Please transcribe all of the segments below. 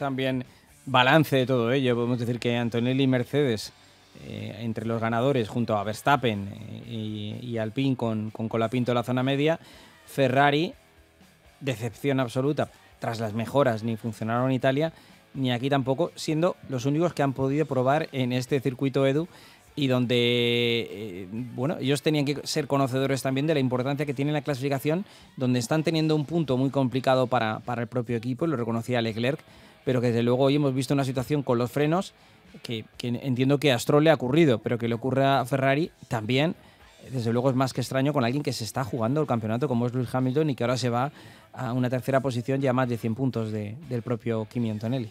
también balance de todo ello, podemos decir que Antonelli y Mercedes, entre los ganadores, junto a Verstappen y Alpine con Colapinto en la zona media, Ferrari, decepción absoluta, tras las mejoras, ni funcionaron en Italia, ni aquí tampoco, siendo los únicos que han podido probar en este circuito Edu, y donde, bueno, ellos tenían que ser conocedores también de la importancia que tiene la clasificación, donde están teniendo un punto muy complicado para el propio equipo, y lo reconocía Leclerc, pero que desde luego hoy hemos visto una situación con los frenos que entiendo que a Stroll le ha ocurrido, pero que le ocurre a Ferrari también, desde luego es más que extraño con alguien que se está jugando el campeonato como es Lewis Hamilton y que ahora se va a una tercera posición ya más de 100 puntos del propio Kimi Antonelli.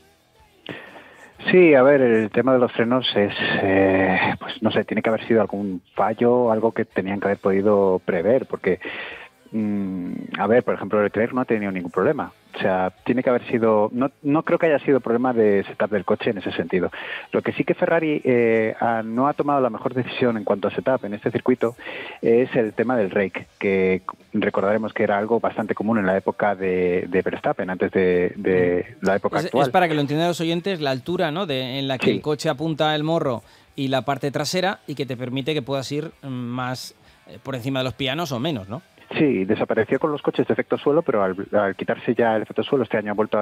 Sí, a ver, el tema de los frenos es, pues no sé, tiene que haber sido algún fallo, algo que tenían que haber podido prever, porque, a ver, por ejemplo, Leclerc no ha tenido ningún problema. O sea, tiene que haber sido, no creo que haya sido problema de setup del coche en ese sentido. Lo que sí que Ferrari no ha tomado la mejor decisión en cuanto a setup en este circuito es el tema del rake, que recordaremos que era algo bastante común en la época de Verstappen, antes de la época actual. Es para que lo entiendan los oyentes, la altura, ¿no?, en la que sí, el coche apunta el morro y la parte trasera, y que te permite que puedas ir más por encima de los pianos o menos, ¿no? Sí, desapareció con los coches de efecto suelo, pero al quitarse ya el efecto suelo este año ha vuelto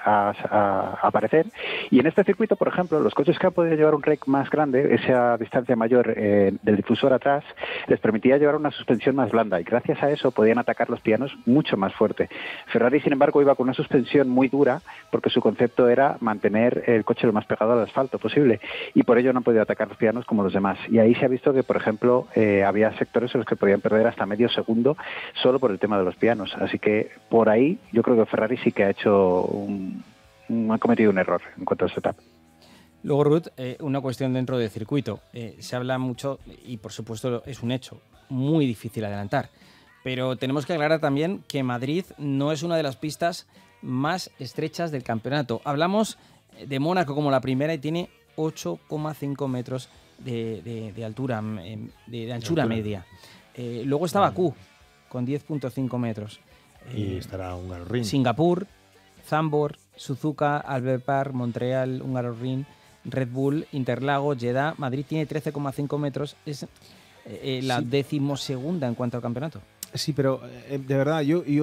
a aparecer. Y en este circuito, por ejemplo, los coches que han podido llevar un rake más grande, esa distancia mayor del difusor atrás, les permitía llevar una suspensión más blanda, y gracias a eso podían atacar los pianos mucho más fuerte. Ferrari, sin embargo, iba con una suspensión muy dura porque su concepto era mantener el coche lo más pegado al asfalto posible, y por ello no han podido atacar los pianos como los demás. Y ahí se ha visto que, por ejemplo, había sectores en los que podían perder hasta medio segundo solo por el tema de los pianos. Así que por ahí yo creo que Ferrari sí que ha cometido un error en cuanto al setup. Luego, Ruth, una cuestión dentro del circuito. Se habla mucho, y por supuesto es un hecho, muy difícil adelantar. Pero tenemos que aclarar también que Madrid no es una de las pistas más estrechas del campeonato. Hablamos de Mónaco como la primera y tiene 8,5 metros de altura, de anchura media. Luego está Bakú, con 10,5 metros. Y estará Hungaroring. Singapur, Zandvoort, Suzuka, Albert Park, Montreal, Hungaroring, Red Bull, Interlagos, Jeddah. Madrid tiene 13,5 metros. Es la 12ª en cuanto al campeonato. Sí, pero de verdad,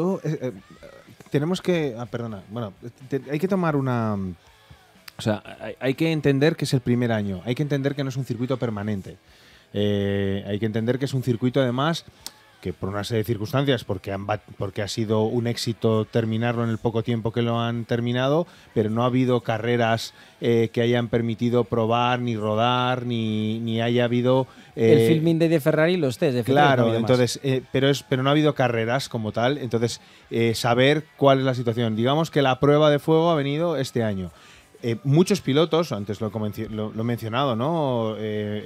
tenemos que... hay que tomar una... O sea, hay que entender que es el primer año. Hay que entender que no es un circuito permanente. Hay que entender que es un circuito, además, que por una serie de circunstancias, porque ha sido un éxito terminarlo en el poco tiempo que lo han terminado, pero no ha habido carreras que hayan permitido probar, ni rodar, ni haya habido... el filming de Ferrari, los test de Ferrari. Claro, entonces, pero no ha habido carreras como tal, entonces saber cuál es la situación. Digamos que la prueba de fuego ha venido este año. Muchos pilotos, antes lo he mencionado, ¿no?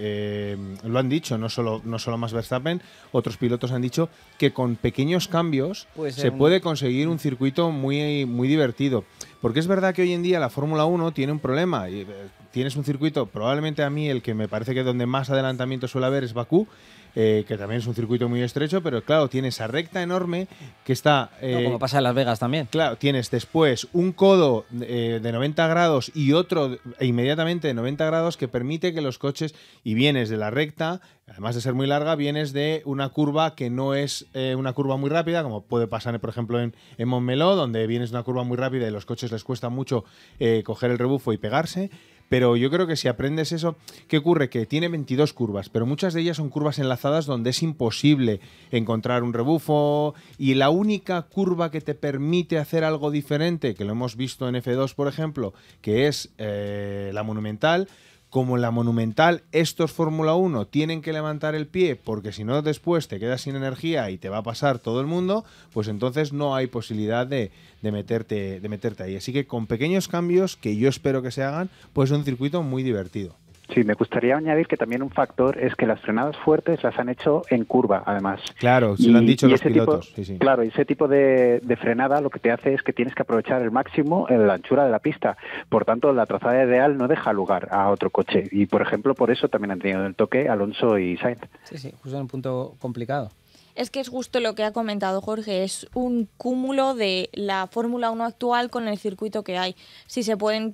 Lo han dicho, no solo Max Verstappen, otros pilotos han dicho que con pequeños cambios se puede conseguir un circuito muy, muy divertido. Porque es verdad que hoy en día la Fórmula 1 tiene un problema. Tienes un circuito, probablemente a mí el que me parece que donde más adelantamiento suele haber es Bakú, que también es un circuito muy estrecho, pero claro, tiene esa recta enorme que está... como pasa en Las Vegas también. Claro, tienes después un codo de 90 grados y otro inmediatamente de 90 grados que permite que los coches, y vienes de la recta, además de ser muy larga, vienes de una curva que no es una curva muy rápida, como puede pasar, por ejemplo, en Montmeló, donde vienes de una curva muy rápida y los coches les cuesta mucho coger el rebufo y pegarse. Pero yo creo que si aprendes eso, ¿qué ocurre? Que tiene 22 curvas, pero muchas de ellas son curvas enlazadas donde es imposible encontrar un rebufo, y la única curva que te permite hacer algo diferente, que lo hemos visto en F2, por ejemplo, que es la Monumental. Como en la Monumental estos Fórmula 1 tienen que levantar el pie porque si no después te quedas sin energía y te va a pasar todo el mundo, pues entonces no hay posibilidad de meterte ahí. Así que con pequeños cambios que yo espero que se hagan, pues es un circuito muy divertido. Sí, me gustaría añadir que también un factor es que las frenadas fuertes las han hecho en curva, además. Claro, se lo han dicho los pilotos. Sí. Claro, ese tipo de frenada lo que te hace es que tienes que aprovechar el máximo en la anchura de la pista. Por tanto, la trazada ideal no deja lugar a otro coche. Y, por ejemplo, por eso también han tenido el toque Alonso y Sainz. Sí, justo en un punto complicado. Es que es justo lo que ha comentado Jorge, es un cúmulo de la Fórmula 1 actual con el circuito que hay. Si se pueden